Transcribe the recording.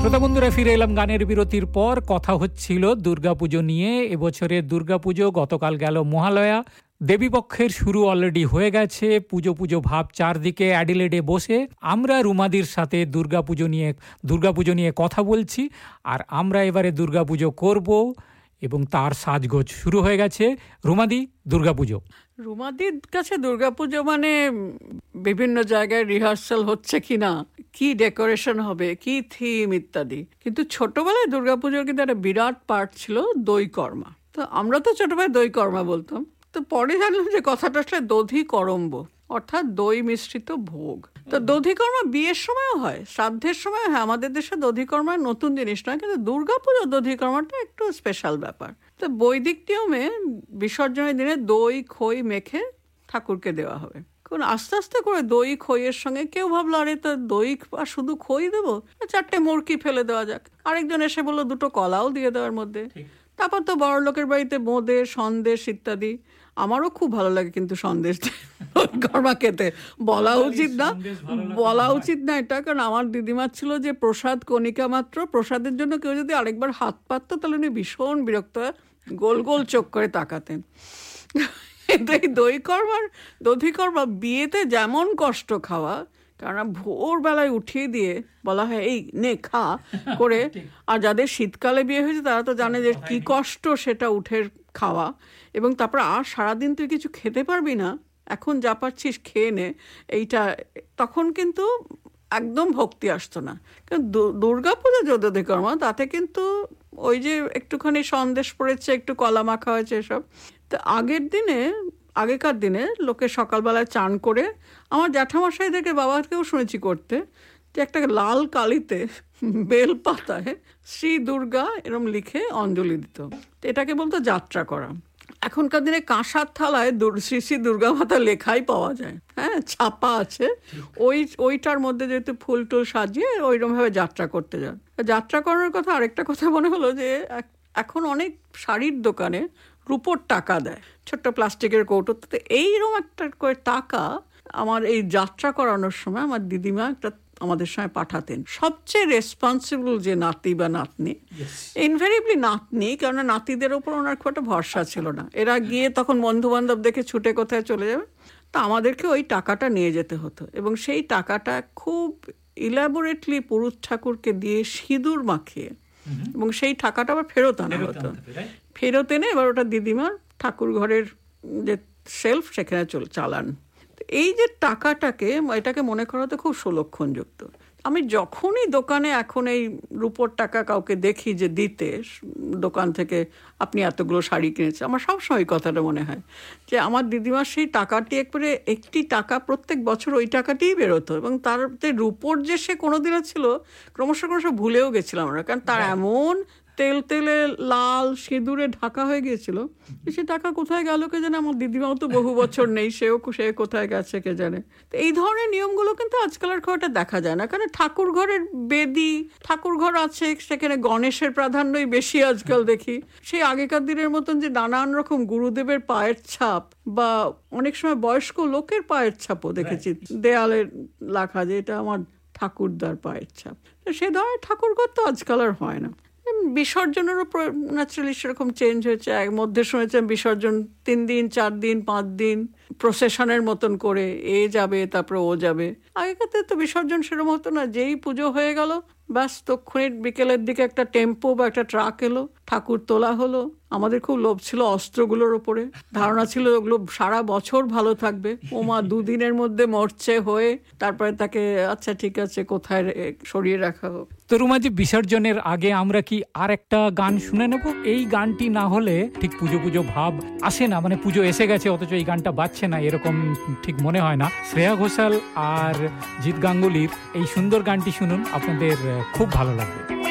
শ্রোতা বন্ধুরা, ফিরে এলাম গানের বিরতির পর। কথা হচ্ছিল দুর্গাপুজো নিয়ে। এবছরের দুর্গাপুজো গতকাল গেল মহালয়া, দেবীপক্ষের শুরু অলরেডি হয়ে গেছে। পুজো পুজো ভাব চারদিকে। অ্যাডিলেডে বসে আমরা রুমাদির সাথে দুর্গাপুজো নিয়ে কথা বলছি। আর আমরা এবারে দুর্গাপুজো করব এবং তার সাজগোজ শুরু হয়ে গেছে। রুমাদি, দুর্গাপুজো। রুমাদির কাছে দুর্গাপুজো মানে বিভিন্ন জায়গায় রিহার্সাল হচ্ছে কিনা, কি ডেকোরেশন হবে, কি থিম ইত্যাদি। কিন্তু ছোটবেলায় দুর্গাপুজোর কিন্তু একটা বিরাট পার্ট ছিল দই কর্মা। তো আমরা তো ছোটবেলায় দই কর্মা বলতাম। তো পরে জানলাম যে কথাটা আসলে দধি করম্ব, অর্থাৎ দই মিশ্রিত ভোগ। তো দধিকর্মা বিয়ের সময়ও হয়, শ্রাদ্ধের সময় হয়। আমাদের দেশে দধিকর্মা নতুন জিনিস নয়, কিন্তু দুর্গাপুজো দধিকর্মাটা একটু স্পেশাল ব্যাপার। তো বৈদিক নিয়মে বিসর্জনের দিনে দই খই মেখে ঠাকুরকে দেওয়া হবে। কারণ আস্তে আস্তে করে দই খইয়ের সঙ্গে কেউ ভাবলো আরে তো দই আর শুধু খই দেবো, 4টে মুরকি ফেলে দেওয়া যাক। আরেকজন এসে বললো 2টো কলাও দিয়ে দেওয়ার মধ্যে। তারপর তো বড় লোকের বাড়িতে বোঁদে সন্দেশ ইত্যাদি। আমারও খুব ভালো লাগে কিন্তু সন্দেশ কর্মা খেতে। বলা উচিত না এটা, কারণ আমার দিদিমার ছিল যে প্রসাদ কণিকা মাত্র। প্রসাদের জন্য কেউ যদি আরেকবার হাত পাততো তাহলে উনি ভীষণ বিরক্ত হয়, গোল গোল চোখ করে তাকাতেন। এই দধিকর্মা বিয়েতে যেমন কষ্ট খাওয়া, কারণ ভোরবেলায় উঠিয়ে দিয়ে বলা হয় এই নে খা করে। আর যাদের শীতকালে বিয়ে হয়েছে তারা তো জানে যে কি কষ্ট সেটা উঠের খাওয়া। এবং তারপর আর সারাদিন তুই কিছু খেতে পারবি না, এখন যা পারছিস খেয়ে নে, এইটা। তখন কিন্তু একদম ভক্তি আসতো না। কিন্তু দুর্গাপূজা যে দধিকর্মা, তাতে কিন্তু ওই যে একটুখানি সন্দেশ পড়েছে, একটু কলা মাখা হয়েছে, এসব। তো আগেকার দিনে লোকে সকালবেলায় চান করে, আমার জ্যাঠামশাই থেকে বাবাকেও শুনেছি করতে, যে একটা লাল কালিতে বেল পাতায় শ্রী দুর্গা এরম লিখে অঞ্জলি দিত। তো এটাকে বলতো যাত্রা করা। এখনকার দিনে কাঁসার থালায় শ্রী শ্রী দুর্গা মাতা লেখাই পাওয়া যায়, হ্যাঁ, ছাপা আছে। ওইটার মধ্যে যেহেতু ফুল টুল সাজিয়ে ওইরকমভাবে যাত্রা করতে যান। যাত্রা করার কথা আরেকটা কথা মনে হলো যে এখন অনেক শাড়ির দোকানে রূপোর টাকা দেয়, ছোট্ট প্লাস্টিকের কৌটোতে। এইরকম একটা করে টাকা আমার এই যাত্রা করানোর সময় আমার দিদিমা একটা আমাদের সঙ্গে পাঠাতেন। সবচেয়ে রেসপন্সিবল যে নাতি বা নাতনি, ইনভেরিবলি নাতনি, কেননা নাতিদের ওপর ওনার খুব একটা ভরসা ছিল না। এরা গিয়ে তখন বন্ধু বান্ধব দেখে ছুটে কোথায় চলে যাবে। তা আমাদেরকে ওই টাকাটা নিয়ে যেতে হতো, এবং সেই টাকাটা খুব ইলাবোরেটলি পুরুষ ঠাকুরকে দিয়ে সিঁদুর মাখিয়ে, এবং সেই টাকাটা আবার ফেরত আনা হতো। ফেরত এনে এবার ওটা দিদিমার ঠাকুর ঘরের যে শেলফ সেখানে চালান। এই যে এটাকে মনে করা তো খুব সুলক্ষণযুক্ত। আমি যখনই দোকানে এখন এই রূপোর টাকা কাউকে দেখি যে দিতে, দোকান থেকে আপনি এতগুলো শাড়ি কিনেছে, আমার সবসময় কথাটা মনে হয় যে আমার দিদিমার সেই টাকাটি একটি টাকা প্রত্যেক বছর ওই টাকাটিই বেরোতো, এবং তার রূপোর যে সে কোনোদিনও ছিল ক্রমশ ভুলেও গেছিলাম আমরা, কারণ তার এমন তেলে লাল সিঁদুরে ঢাকা হয়ে গিয়েছিল। সে টাকা কোথায় গেল কে জানে। আমার দিদিমাও তো বহু বছর নেই, সে কোথায় গেছে কে জানে। তো এই ধরনের নিয়মগুলো কিন্তু আজকাল আর খুব একটা দেখা যায় না, কারণ ঠাকুর ঘরের বেদি, ঠাকুর ঘর আছে, সেখানে গণেশের প্রাধান্যই বেশি আজকাল দেখি। সেই আগেকার দিনের মতন যে নানান রকম গুরুদেবের পায়ের ছাপ, বা অনেক সময় বয়স্ক লোকের পায়ের ছাপও দেখেছি দেয়ালে লেখা যে এটা আমার ঠাকুরদার পায়ের ছাপ। সে ধরনের ঠাকুরঘর তো আজকাল আর হয় না। বিসর্জনের উপর ন্যাচারালি সেরকম চেঞ্জ হয়েছে। মধ্যে শুনেছেন বিসর্জন 3 দিন 4 দিন 5 দিন প্রসেশনের মতন করে, এ যাবে তারপরে ও যাবে। আগেকার তো বিসর্জন সেরকম হতো না, যেই পুজো হয়ে গেল ব্যাস তক্ষুনি বিকেলের দিকে একটা টেম্পো বা একটা ট্রাক এলো, ঠাকুর তোলা হলো। আমাদের খুব লোভ ছিল অস্ত্রগুলোর ওপরে, ধারণা ছিল ওগুলো সারা বছর ভালো থাকবে। ওমা 2 দিনের মধ্যে মরছে হয়ে, তারপরে তাকে আচ্ছা ঠিক আছে কোথায় সরিয়ে রাখা হোক। তো রুমাজি, বিসর্জনের আগে আমরা কি আর একটা গান শুনে নেব? এই গানটি না হলে ঠিক পুজো ভাব আসে না, মানে পুজো এসে গেছে অথচ এই গানটা বাজছে না, এরকম ঠিক মনে হয় না। শ্রেয়া ঘোষাল আর জিৎ গাঙ্গুলির এই সুন্দর গানটি শুনুন, আপনাদের খুব ভালো লাগবে।